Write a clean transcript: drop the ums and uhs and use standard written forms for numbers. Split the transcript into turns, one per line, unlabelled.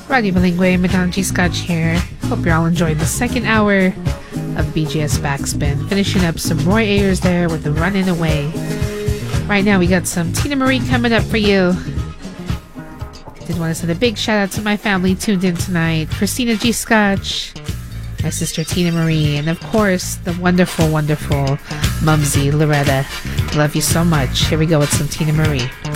Radio Bilingue, Madame G Scotch here. Hope you're all enjoying the second hour of BGS Backspin. Finishing up some Roy Ayers there with the Running Away. Right now we got some Tina Marie coming up for you. Did want to send a big shout out to my family tuned in tonight. Christina G Scotch, my sister Tina Marie, and of course the wonderful, wonderful Mumsy Loretta. Love you so much. Here we go with some Tina Marie.